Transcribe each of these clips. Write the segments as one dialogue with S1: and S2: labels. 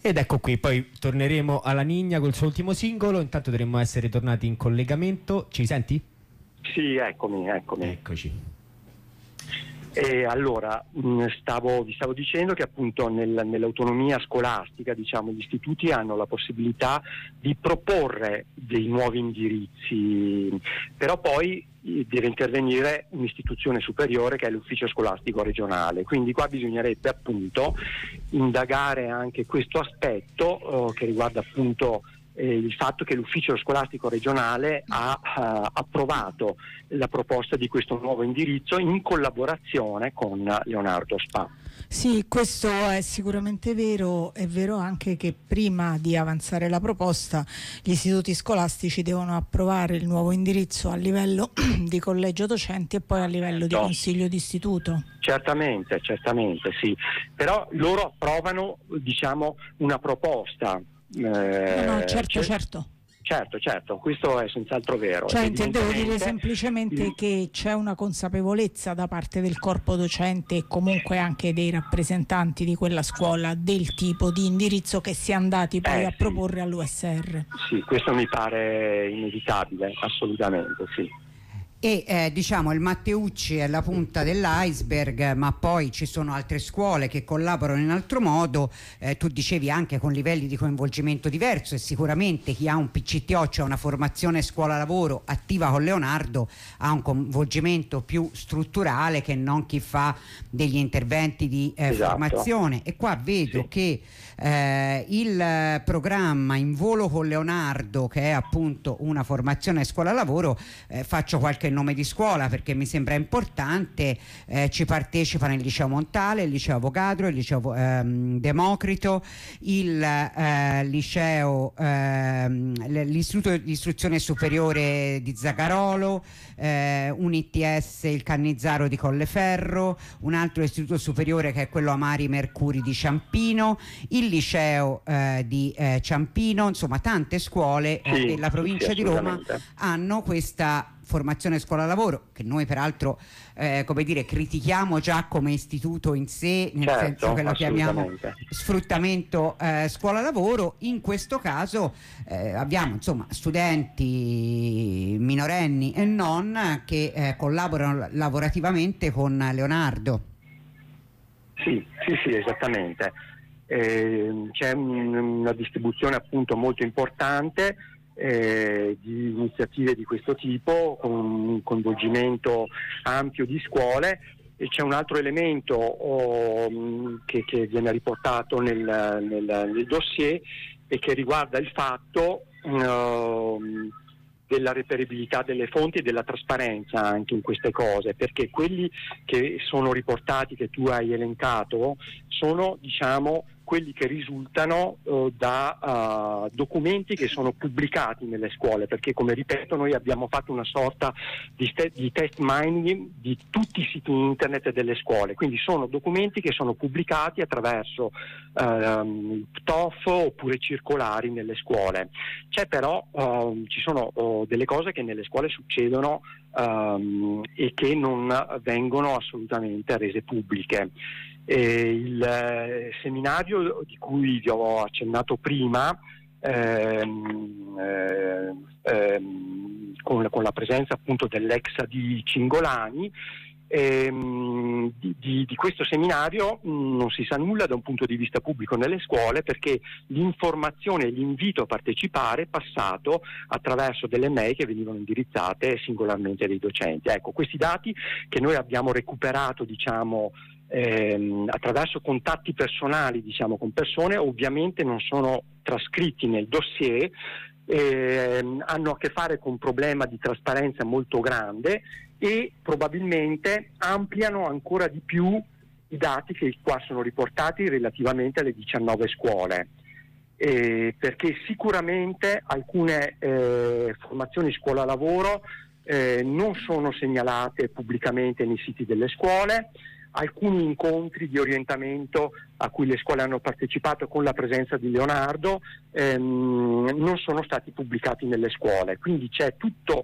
S1: Ed ecco qui, poi torneremo alla Nigna col suo ultimo singolo. Intanto dovremmo essere tornati in collegamento. Ci senti?
S2: Sì, eccomi.
S1: Eccoci.
S2: E allora, vi stavo dicendo che appunto nell'autonomia scolastica, diciamo, gli istituti hanno la possibilità di proporre dei nuovi indirizzi, però poi deve intervenire un'istituzione superiore che è l'ufficio scolastico regionale, quindi qua bisognerebbe appunto indagare anche questo aspetto che riguarda appunto il fatto che l'ufficio scolastico regionale ha approvato la proposta di questo nuovo indirizzo in collaborazione con Leonardo Spa.
S3: Sì, questo è sicuramente vero. È vero anche che prima di avanzare la proposta gli istituti scolastici devono approvare il nuovo indirizzo a livello di collegio docenti e poi a livello di consiglio d'istituto.
S2: Certamente, sì, però loro approvano, diciamo, una proposta. Certo, questo è senz'altro vero.
S3: Cioè, intendevo dire semplicemente che c'è una consapevolezza da parte del corpo docente e comunque anche dei rappresentanti di quella scuola del tipo di indirizzo che si è andati poi a proporre all'USR.
S2: Sì, questo mi pare inevitabile, assolutamente sì.
S4: E diciamo il Matteucci è la punta dell'iceberg, ma poi ci sono altre scuole che collaborano in altro modo. Tu dicevi anche con livelli di coinvolgimento diverso, e sicuramente chi ha un PCTO, cioè una formazione scuola-lavoro attiva con Leonardo, ha un coinvolgimento più strutturale che non chi fa degli interventi di formazione. E qua vedo che il programma In Volo con Leonardo, che è appunto una formazione scuola-lavoro, faccio qualche nome di scuola perché mi sembra importante, ci partecipano il Liceo Montale, il Liceo Avogadro, il Liceo Democrito, il liceo l'Istituto di Istruzione Superiore di Zagarolo, un ITS il Cannizzaro di Colleferro, un altro istituto superiore che è quello Amari Mercuri di Ciampino, il liceo di Ciampino, insomma tante scuole della provincia di Roma hanno questa formazione scuola-lavoro, che noi peraltro come dire critichiamo già come istituto in sé, nel senso che lo chiamiamo sfruttamento scuola-lavoro. In questo caso abbiamo insomma studenti minorenni e non che collaborano lavorativamente con Leonardo.
S2: Sì, esattamente. C'è una distribuzione appunto molto importante di iniziative di questo tipo, con un coinvolgimento ampio di scuole, e c'è un altro elemento che viene riportato nel dossier e che riguarda il fatto della reperibilità delle fonti e della trasparenza anche in queste cose, perché quelli che sono riportati, che tu hai elencato, sono diciamo quelli che risultano da documenti che sono pubblicati nelle scuole, perché come ripeto noi abbiamo fatto una sorta di test mining di tutti i siti internet delle scuole, quindi sono documenti che sono pubblicati attraverso PTOF oppure circolari nelle scuole. C'è però ci sono delle cose che nelle scuole succedono e che non vengono assolutamente rese pubbliche. Il seminario di cui vi ho accennato prima, con la presenza appunto dell'ex di Cingolani, di questo seminario non si sa nulla da un punto di vista pubblico nelle scuole, perché l'informazione e l'invito a partecipare è passato attraverso delle mail che venivano indirizzate singolarmente dai docenti. Ecco, questi dati che noi abbiamo recuperato diciamo attraverso contatti personali diciamo con persone, ovviamente non sono trascritti nel dossier, hanno a che fare con un problema di trasparenza molto grande e probabilmente ampliano ancora di più i dati che qua sono riportati relativamente alle 19 scuole, perché sicuramente alcune formazioni scuola-lavoro non sono segnalate pubblicamente nei siti delle scuole, alcuni incontri di orientamento a cui le scuole hanno partecipato con la presenza di Leonardo non sono stati pubblicati nelle scuole, quindi c'è tutto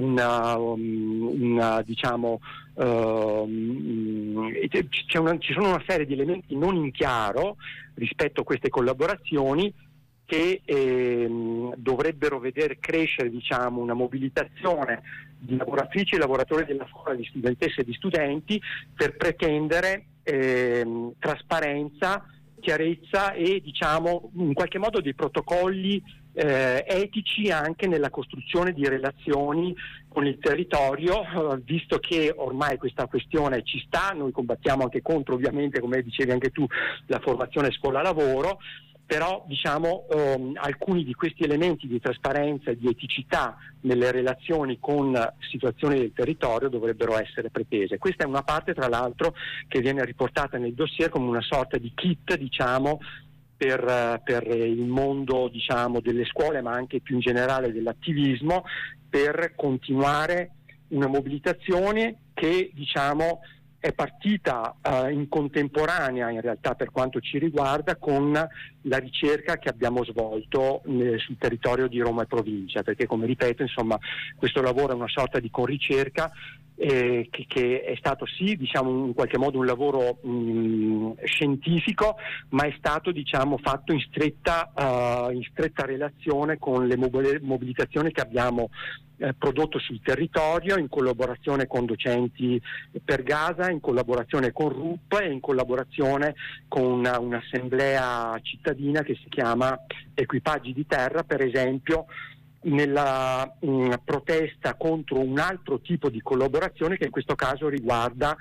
S2: ci sono una serie di elementi non in chiaro rispetto a queste collaborazioni che dovrebbero vedere crescere, diciamo, una mobilitazione di lavoratrici e lavoratori della scuola, di studentesse e di studenti, per pretendere trasparenza, chiarezza e, diciamo, in qualche modo dei protocolli etici anche nella costruzione di relazioni con il territorio, visto che ormai questa questione ci sta. Noi combattiamo anche contro, ovviamente, come dicevi anche tu, la formazione scuola-lavoro, però, diciamo, alcuni di questi elementi di trasparenza e di eticità nelle relazioni con situazioni del territorio dovrebbero essere pretese. Questa è una parte, tra l'altro, che viene riportata nel dossier come una sorta di kit, diciamo, per il mondo, diciamo, delle scuole, ma anche più in generale dell'attivismo, per continuare una mobilitazione che, diciamo, è partita in contemporanea, in realtà, per quanto ci riguarda, con la ricerca che abbiamo svolto sul territorio di Roma e provincia, perché, come ripeto, insomma, questo lavoro è una sorta di conricerca che è stato, sì, diciamo, in qualche modo un lavoro scientifico, ma è stato, diciamo, fatto in stretta relazione con le mobilitazioni che abbiamo prodotto sul territorio, in collaborazione con docenti per Gaza, in collaborazione con RUP e in collaborazione con un'assemblea cittadina che si chiama Equipaggi di Terra, per esempio, nella protesta contro un altro tipo di collaborazione che in questo caso riguarda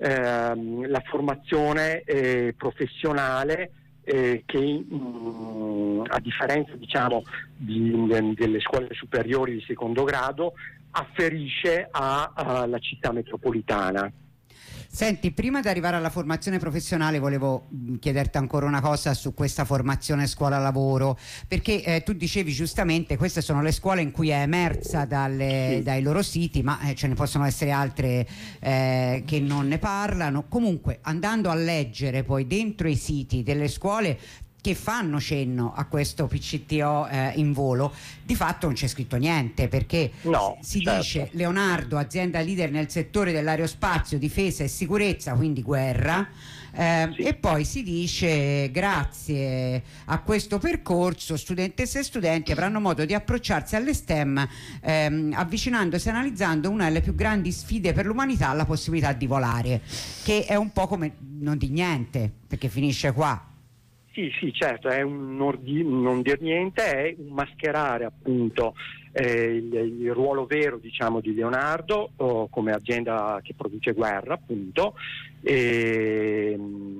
S2: la formazione professionale, che a differenza, diciamo, delle scuole superiori di secondo grado, afferisce alla città metropolitana.
S4: Senti, prima di arrivare alla formazione professionale volevo chiederti ancora una cosa su questa formazione scuola-lavoro, perché tu dicevi giustamente queste sono le scuole in cui è emersa dai loro siti, ma ce ne possono essere altre che non ne parlano. Comunque, andando a leggere poi dentro i siti delle scuole che fanno cenno a questo PCTO in volo, di fatto non c'è scritto niente, perché si dice Leonardo, azienda leader nel settore dell'aerospazio, difesa e sicurezza, quindi guerra, e poi si dice grazie a questo percorso studentesse e studenti avranno modo di approcciarsi alle STEM avvicinandosi e analizzando una delle più grandi sfide per l'umanità, la possibilità di volare, che è un po' come non di niente, perché finisce qua.
S2: Sì, certo, è un non dir niente, è un mascherare, appunto, il ruolo vero, diciamo, di Leonardo come azienda che produce guerra, appunto. Sì,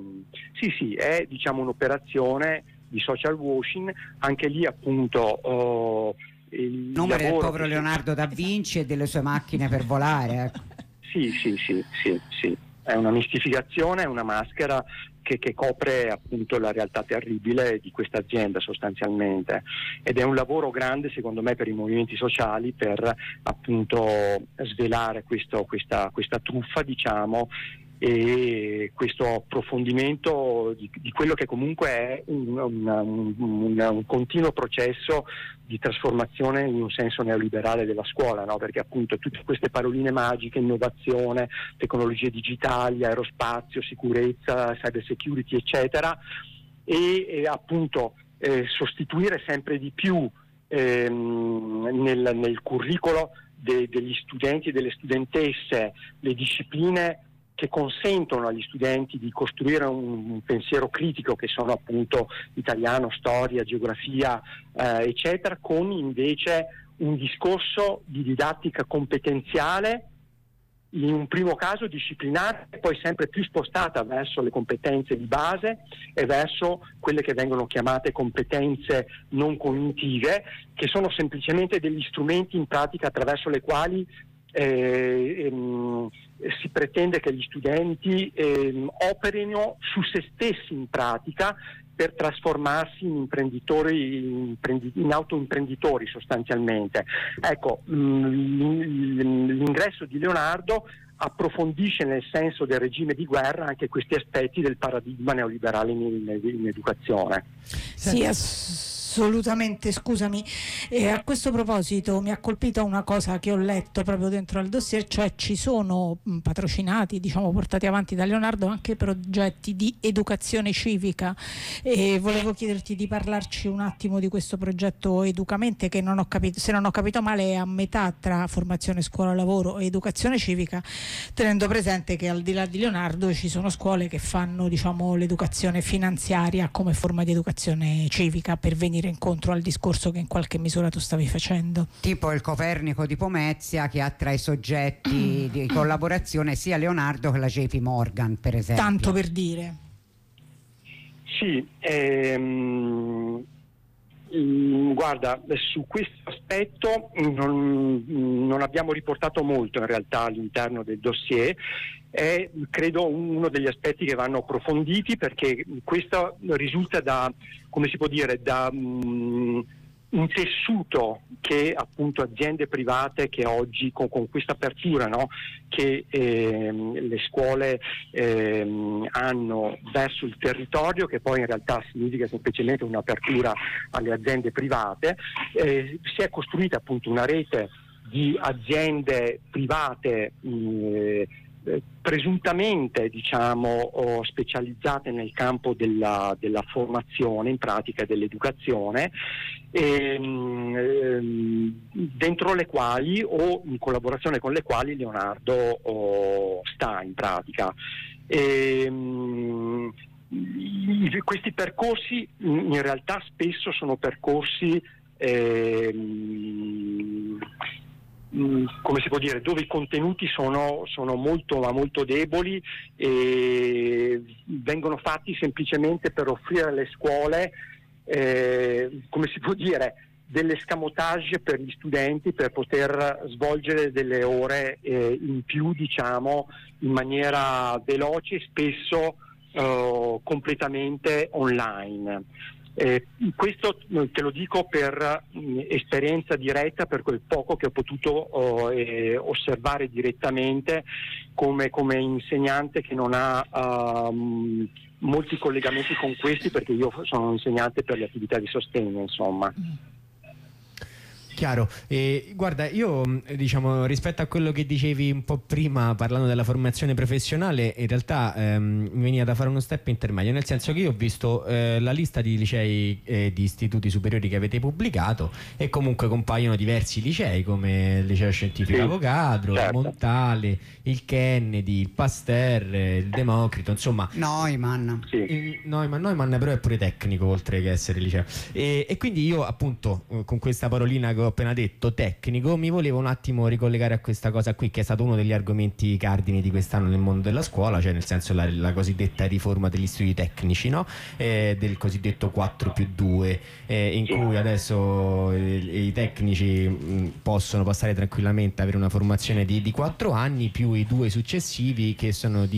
S2: è, diciamo, un'operazione di social washing, anche lì, appunto, il
S4: nome del povero
S2: che...
S4: Leonardo da Vinci e delle sue macchine per volare, ecco.
S2: Sì, è una mistificazione, è una maschera che copre, appunto, la realtà terribile di questa azienda, sostanzialmente, ed è un lavoro grande, secondo me, per i movimenti sociali per, appunto, svelare questa truffa, diciamo, e questo approfondimento di quello che comunque è un continuo processo di trasformazione in un senso neoliberale della scuola, no? Perché, appunto, tutte queste paroline magiche, innovazione, tecnologie digitali, aerospazio, sicurezza, cyber security, eccetera, e appunto sostituire sempre di più nel curriculum degli studenti e delle studentesse le discipline che consentono agli studenti di costruire un pensiero critico, che sono, appunto, italiano, storia, geografia, eccetera, con invece un discorso di didattica competenziale, in un primo caso disciplinare, e poi sempre più spostata verso le competenze di base e verso quelle che vengono chiamate competenze non cognitive, che sono semplicemente degli strumenti in pratica attraverso le quali si pretende che gli studenti operino su se stessi in pratica per trasformarsi in imprenditori, in autoimprenditori, sostanzialmente. Ecco, l'ingresso di Leonardo approfondisce nel senso del regime di guerra anche questi aspetti del paradigma neoliberale in educazione.
S3: Sì, assolutamente, scusami. A questo proposito mi ha colpito una cosa che ho letto proprio dentro al dossier, cioè ci sono patrocinati, diciamo portati avanti da Leonardo, anche progetti di educazione civica, e volevo chiederti di parlarci un attimo di questo progetto Educamente, che non ho capito, se non ho capito male, è a metà tra formazione scuola-lavoro e educazione civica, tenendo presente che al di là di Leonardo ci sono scuole che fanno, diciamo, l'educazione finanziaria come forma di educazione civica, per venire incontro al discorso che in qualche misura tu stavi facendo.
S4: Tipo il Copernico di Pomezia, che ha tra i soggetti di collaborazione sia Leonardo che la JP Morgan, per esempio.
S3: Tanto per dire.
S2: Sì, guarda, su questo aspetto non abbiamo riportato molto in realtà all'interno del dossier. È credo uno degli aspetti che vanno approfonditi, perché questo risulta da, come si può dire, da un tessuto che appunto aziende private che oggi con questa apertura, no, che le scuole hanno verso il territorio, che poi in realtà significa semplicemente un'apertura alle aziende private, si è costruita appunto una rete di aziende private presuntamente, diciamo, specializzate nel campo della formazione, in pratica dell'educazione, dentro le quali o in collaborazione con le quali Leonardo sta in pratica. Questi percorsi in realtà spesso sono percorsi come si può dire, dove i contenuti sono molto deboli e vengono fatti semplicemente per offrire alle scuole, come si può dire, delle escamotage per gli studenti per poter svolgere delle ore in più, diciamo, in maniera veloce e spesso completamente online. Questo te lo dico per esperienza diretta, per quel poco che ho potuto osservare direttamente come insegnante che non ha molti collegamenti con questi, perché io sono un insegnante per le attività di sostegno, insomma.
S1: Chiaro. Guarda, io diciamo, rispetto a quello che dicevi un po' prima parlando della formazione professionale, in realtà mi veniva da fare uno step intermedio, nel senso che io ho visto la lista di licei e di istituti superiori che avete pubblicato, e comunque compaiono diversi licei come il Liceo Scientifico Avogadro,
S2: certo,
S1: il Montale, il Kennedy, il Pasteur, il Democrito, insomma
S4: Neumann.
S2: Sì.
S1: Neumann però è pure tecnico oltre che essere liceo, e quindi io appunto con questa parolina che ho appena detto, tecnico, mi volevo un attimo ricollegare a questa cosa qui, che è stato uno degli argomenti cardini di quest'anno nel mondo della scuola, cioè nel senso la cosiddetta riforma degli istituti tecnici, no? Del cosiddetto 4+2, in cui adesso i tecnici possono passare tranquillamente, avere una formazione di 4 anni più i 2 successivi che sono di